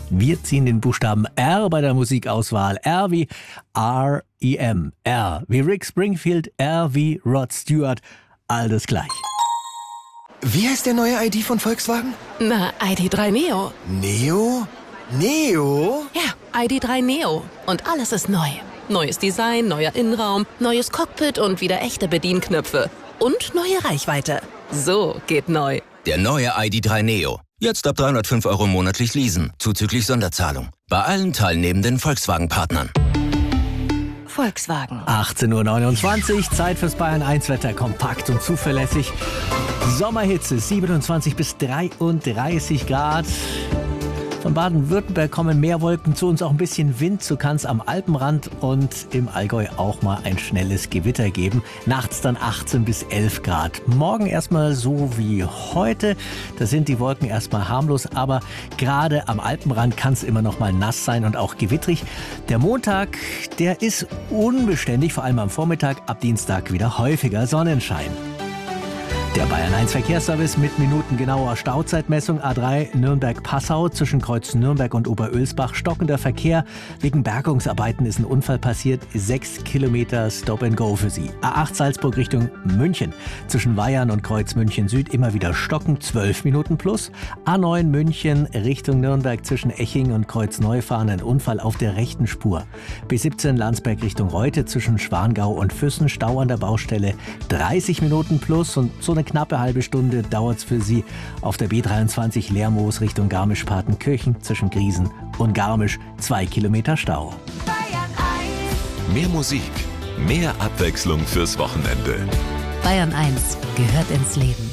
Wir ziehen den Buchstaben R bei der Musikauswahl. R wie R-E-M. R wie Rick Springfield, R wie Rod Stewart. Alles gleich. Wie heißt der neue ID von Volkswagen? Na, ID.3 Neo. Neo? Neo? Ja, ID.3 Neo. Und alles ist neu. Neues Design, neuer Innenraum, neues Cockpit und wieder echte Bedienknöpfe. Und neue Reichweite. So geht neu. Der neue ID.3 Neo. Jetzt ab 305 € monatlich leasen, zuzüglich Sonderzahlung. Bei allen teilnehmenden Volkswagen-Partnern. Volkswagen. 18:29 Uhr, Zeit fürs Bayern 1 Wetter, kompakt und zuverlässig. Sommerhitze, 27 bis 33 Grad. Von Baden-Württemberg kommen mehr Wolken zu uns, auch ein bisschen Wind. So kann es am Alpenrand und im Allgäu auch mal ein schnelles Gewitter geben. Nachts dann 18 bis 11 Grad. Morgen erstmal so wie heute. Da sind die Wolken erstmal harmlos, aber gerade am Alpenrand kann es immer noch mal nass sein und auch gewittrig. Der Montag, der ist unbeständig, vor allem am Vormittag. Ab Dienstag wieder häufiger Sonnenschein. Der Bayern 1 Verkehrsservice mit minutengenauer Stauzeitmessung. A3 Nürnberg-Passau zwischen Kreuz Nürnberg und Oberölsbach. Stockender Verkehr. Wegen Bergungsarbeiten ist ein Unfall passiert. 6 Kilometer Stop and Go für Sie. A8 Salzburg Richtung München. Zwischen Weyarn und Kreuz München Süd immer wieder stocken. 12 Minuten plus. A9 München Richtung Nürnberg zwischen Eching und Kreuz Neufahren. Ein Unfall auf der rechten Spur. B17 Landsberg Richtung Reute zwischen Schwangau und Füssen. Stau an der Baustelle. 30 Minuten plus und so eine knappe halbe Stunde dauert es für Sie auf der B23 Lermoos Richtung Garmisch-Partenkirchen zwischen Griesen und Garmisch. 2 Kilometer Stau. Bayern 1. Mehr Musik, mehr Abwechslung fürs Wochenende. Bayern 1 gehört ins Leben.